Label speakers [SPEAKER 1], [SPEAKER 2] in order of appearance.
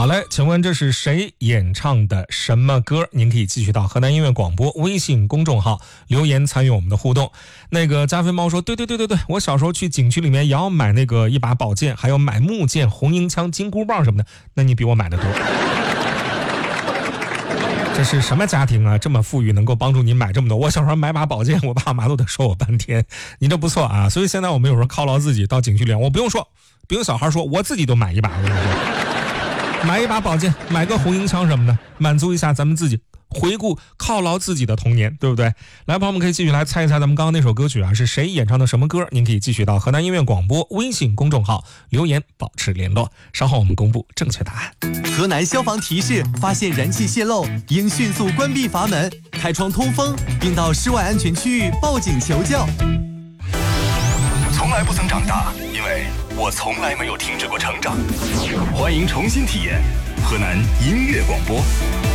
[SPEAKER 1] 好嘞，请问这是谁演唱的什么歌？您可以继续到河南音乐广播微信公众号留言参与我们的互动。那个加菲猫说，对，我小时候去景区里面也要买那个一把宝剑，还有买木剑、红缨枪、金箍棒什么的，那你比我买的多。这是什么家庭啊？这么富裕，能够帮助您买这么多？我小时候买把宝剑，我爸妈都得说我半天。你这不错啊！所以现在我们有时候犒劳自己，到景区里，我不用说，不用小孩说，我自己都买一把。我跟你说，买一把宝剑，买个红缨枪什么的，满足一下咱们自己，回顾犒劳自己的童年，对不对？来，朋友们可以继续来猜一猜咱们刚刚那首歌曲啊是谁演唱的什么歌？您可以继续到河南音乐广播微信公众号留言保持联络，稍后我们公布正确答案。
[SPEAKER 2] 河南消防提示：发现燃气泄漏，应迅速关闭阀门，开窗通风，并到室外安全区域报警求救。
[SPEAKER 3] 从来不曾长大，因为我从来没有停止过成长。欢迎重新体验河南音乐广播。